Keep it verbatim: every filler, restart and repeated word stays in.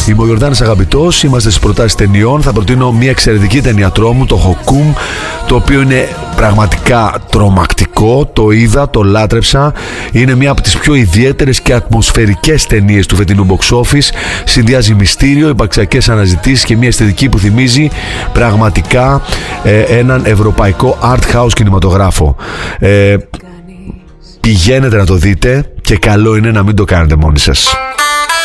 Είμαι ο Γιορδάνης Αγαπητός, είμαστε στις προτάσεις ταινιών. Θα προτείνω μια εξαιρετική ταινία τρόμου, το Hokum, το οποίο είναι πραγματικά τρομακτικό. Το είδα, το λάτρεψα. Είναι μια από τις πιο ιδιαίτερες και ατμοσφαιρικές ταινίες του φετινού box office. Συνδυάζει μυστήριο, υπαρξιακές αναζητήσεις και μια αισθητική που θυμίζει πραγματικά ε, έναν ευρωπαϊκό art house κινηματογράφο. Ε, πηγαίνετε να το δείτε και καλό είναι να μην το κάνετε μόνοι σας.